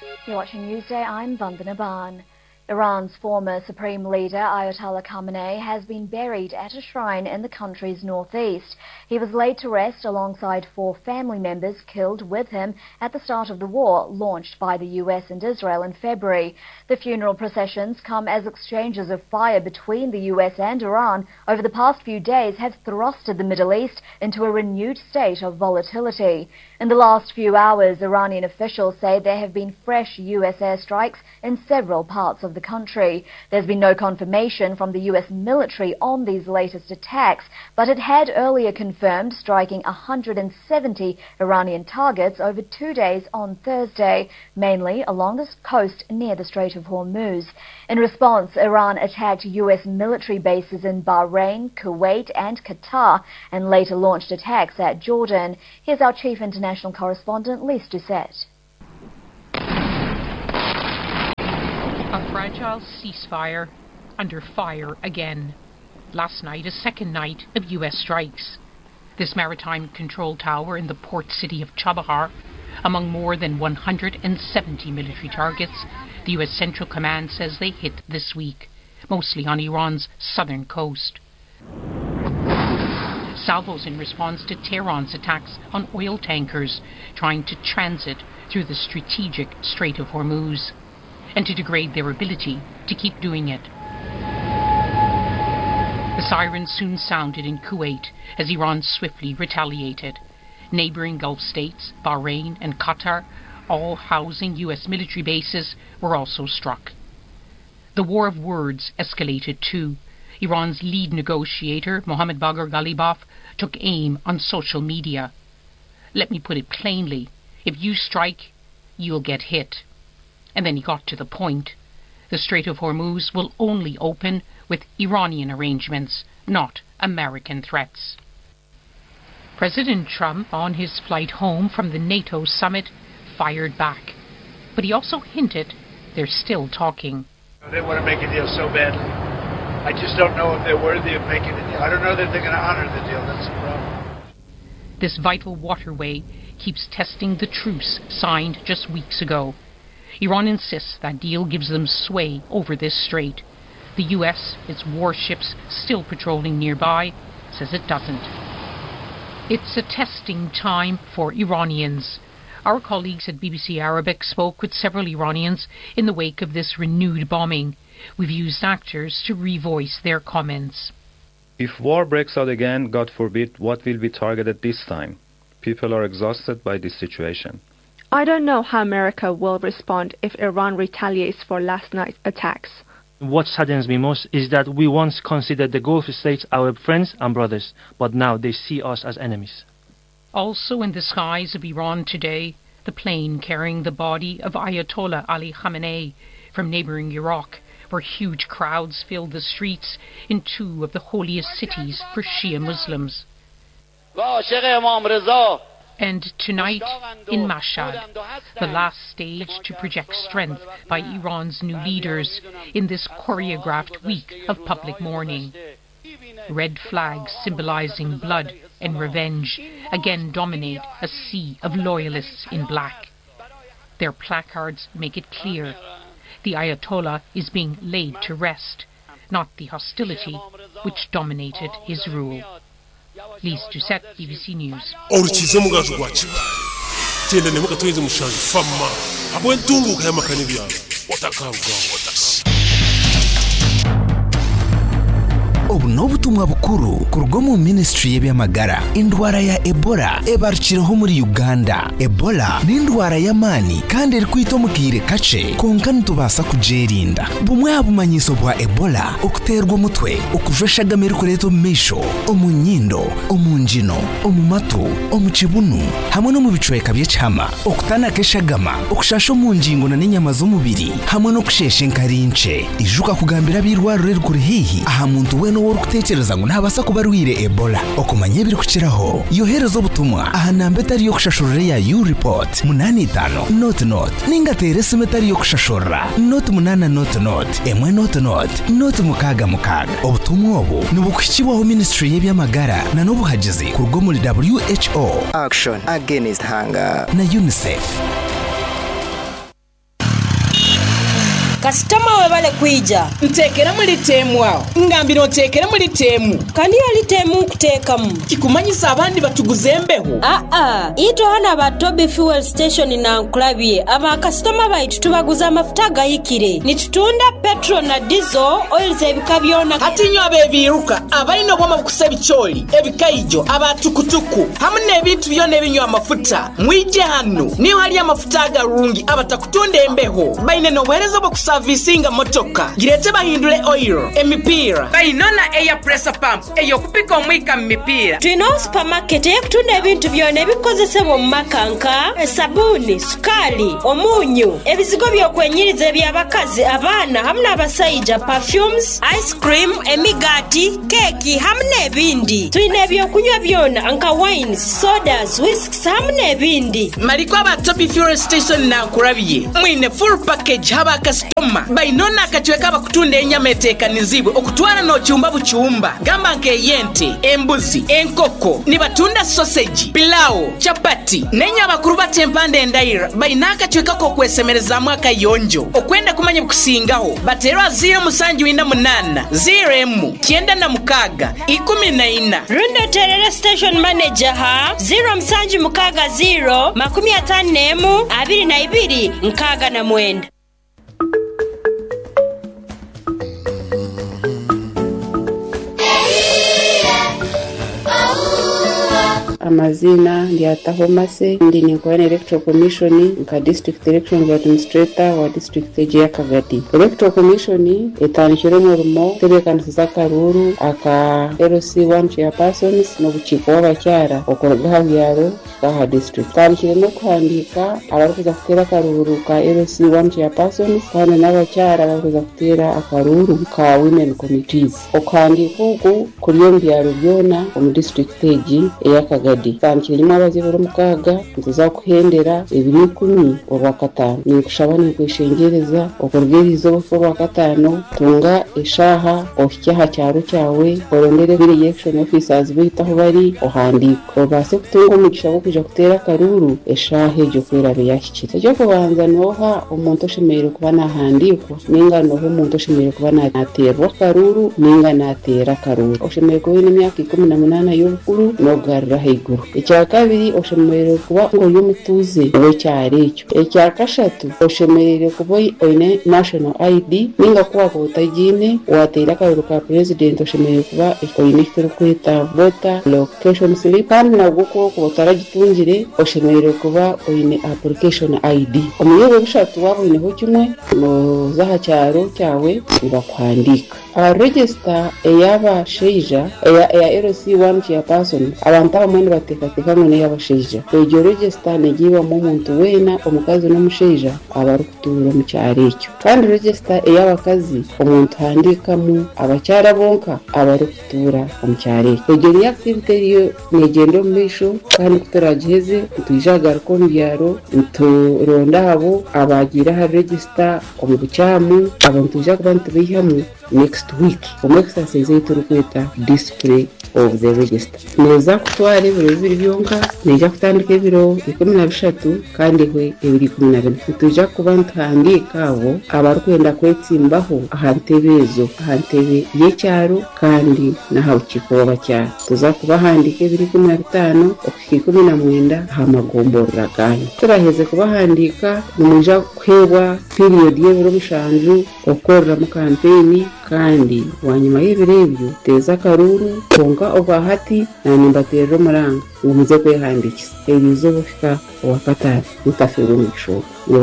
You're watching Newsday. I'm Vandana Ban. Iran's former supreme leader, Ayatollah Khamenei, has been buried at a shrine in the country's northeast. He was laid to rest alongside 4 family members killed with him at the start of the war launched by the US and Israel in February. The funeral processions come as exchanges of fire between the US and Iran over the past few days have thrusted the Middle East into a renewed state of volatility. In the last few hours, Iranian officials say there have been fresh US airstrikes in several parts of the country. There's been no confirmation from the US military on these latest attacks, but it had earlier confirmed striking 170 Iranian targets over 2 days on Thursday, mainly along the coast near the Strait of Hormuz. In response, Iran attacked US military bases in Bahrain, Kuwait and Qatar, and later launched attacks at Jordan. Here's our chief international correspondent, Lise Doucette. A fragile ceasefire under fire again. Last night, a second night of US strikes. This maritime control tower in the port city of Chabahar, among more than 170 military targets, the US Central Command says they hit this week, mostly on Iran's southern coast. Salvos in response to Tehran's attacks on oil tankers trying to transit through the strategic Strait of Hormuz, and to degrade their ability to keep doing it. The sirens soon sounded in Kuwait as Iran swiftly retaliated. Neighboring Gulf states, Bahrain and Qatar, all housing US military bases, were also struck. The war of words escalated too. Iran's lead negotiator, Mohammad Bagher Ghalibaf, took aim on social media. Let me put it plainly, if you strike, you'll get hit. And then he got to the point. The Strait of Hormuz will only open with Iranian arrangements, not American threats. President Trump, on his flight home from the NATO summit, fired back. But he also hinted they're still talking. They want to make a deal so badly. I just don't know if they're worthy of making a deal. I don't know that they're going to honor the deal. That's the problem. This vital waterway keeps testing the truce signed just weeks ago. Iran insists that deal gives them sway over this strait. The US, its warships still patrolling nearby, says it doesn't. It's a testing time for Iranians. Our colleagues at BBC Arabic spoke with several Iranians in the wake of this renewed bombing. We've used actors to revoice their comments. If war breaks out again, God forbid, what will be targeted this time? People are exhausted by this situation. I don't know how America will respond if Iran retaliates for last night's attacks. What saddens me most is that we once considered the Gulf states our friends and brothers, but now they see us as enemies. Also in the skies of Iran today, the plane carrying the body of Ayatollah Ali Khamenei from neighboring Iraq, where huge crowds filled the streets in 2 of the holiest cities for Shia Muslims. And tonight in Mashhad, the last stage to project strength by Iran's new leaders in this choreographed week of public mourning. Red flags symbolizing blood and revenge again dominate a sea of loyalists in black. Their placards make it clear the Ayatollah is being laid to rest, not the hostility which dominated his rule. Lise Doucette, BBC News. Obu n'obutumwa bukuru kurwo mu ministry y'ebyamagara. Indwara ya Ebola ebarukiraho muri Uganda. Ebola ni indwara y'amani kandi eri kwita mu kiire kace konka ntubasa kujerinda. Bumwe abumanyiso bwa Ebola okuterwa umutwe, okujweshagama eri kureeta omu maisho, omu nyindo, omu njino, omu matu, omu kibunu hamwe no mu bicweka by'ekihama, okutana keshagama, okushasha omu ngingo na n'enyama z'omubiri hamwe no kushesha enkarince. Ijuka kugambira birwariro eri kuri hihi aha muntu we no worukutekereza ngo ntabasa kubarwire Ebola. Okumanya ibiri kukiraho yohereza obutumwa aha namba etari yo kushashurira ya U-Report 85 not ninga tere simetari yo kushashurira not 8 not emwe not mukaga obutumwa obu nubukukibaho ministry y'ebyamagara na n'obuhagizi kurwo muri WHO Action Against Hunger na UNICEF. kasitama we bale kwija ntekera muri temu aho ngambiro ntekera muri temu kandi yali temu kuteekamu kikumanyisa abandi batuguzembeho ito hana ba Toby Fuel Station na nkulabye aba kasitama baitu tubaguza amafuta gayikire nitutunda petrol na diesel oil zebika byona hatinyo abebiruka abalina bwama kuseba icyoli ebikaijo abatukutuku hamwe n'ebintu byone binywa amafuta mwije hano niyo hari amafuta agarungi abatakutunda embeho bayine no bwereza bwo kuservicinga motoka girete bahindure oil emipira bayinona air pressure pump eyo kupika omwika mipira twino supermarket ekutunda ebintu byone bikozesebwa mu makanka sabuni sukali omunyu ebizigo byokwenyiriza by'abakazi abana hamwe abasayija perfumes ice cream emigati keki hamwe n'ebindi twine ebyokunywa byona anka wines sodas whisks hamwe n'ebindi mariko aba Toby Fuel Station na nkurabye mwine full package haba customer bayinona akachweka bakutunda enyama etekanizibwe okutwara no cyumba bucyumba gamba nke yente embuzi enkoko nibatunda sausage pilau chapati nenya bakuru batempande endaira bayinaka chweka ko kwesemereza mwaka yonjo okwenda kumanya kusingaho baterwa 078 0M kienda na mukaga 14 Rundo Terere Station Manager ha 0 mukaga 0 54 22 nkaga na mwenda amazina ndi atahomase ndi ninkoana electoral commission nka district elections administrator wa district ya Kagadi. Electoral commission etanishire murimo tebekanisa Karuru aka LC1 chairpersons no buchiko w'abakyara okoroga habyaro ka district tanishire no kwandika abaruza kutera Karuru ka LC1 chairpersons kana n'abakyara baruza kutera akaruru ka women committees okandika uko kuriyo mbyaro byona mu district ya Kagadi. Tanchirimo abazibura mukaga ntuza kuhendera 10 obakatano ni kushabana kwishengereza okorgerizo bofo bakatano tunga eshaha okyaha cyaro cyawe orondere biri election officers bitaho bari ohandiko base kutunga umugisha kuja kutera Karuru eshaha ejo kwera biyashikira cyo kubanza noha umuntu oshimere kuba nahandikwa ninga noho umuntu oshimere kuba naterwa Karuru ninga natera Karuru oshimere ko ni myaka 18 y'ubukuru no garra heguru icya kabiri oshemere kuba ngo y'umutuze we cyari icyo icya kashatu oshemere kuba oine national ID ninga kuba ko utagine watera Karuru ka president oshemere kuba oine kitero kwita voter location slip kandi nabwo ko utaragitungire oshemere kuba oine application ID umuyobo bishatu wabone ho kimwe no zaha cyaro cyawe bakwandika register eyaba sheija ya LC1 chairperson abantu abamwe bateka ngone yabasheija ejo register negiwa mu muntu wena omukazi n'omusheija abarukutura mu cyaricyo kandi register eyabakazi omuntu handikamu abacyara bonka abarukutura mu cyaricyo ejo ni activity yo negendo mbisho kandi kutaragiheze tujagar ko mbyaro turonda abo abagira ha register omubucyamu abantu jakubantu bihamu next week exercise iturukwita display of the register neza kutware buri byonka neja kutandika ibiro 13 kandi hwe 12 tuja kuba ntandika abo abarukwenda kwetsimbaho ahantebezo ahantebe yecyaro kandi naho kikoba cya tuza kuba handike 15 okiki19 hamagomborra ganye turaheze kuba handika numuja kwebwa period y'ebiro bishanju okorra mu campaign kandi wanyuma y'ebirebyo teza Karuru konka obahati na nimbatero muranga ngumuze kwehandikisa ebizo bufika wakatari mutafero mu gishobo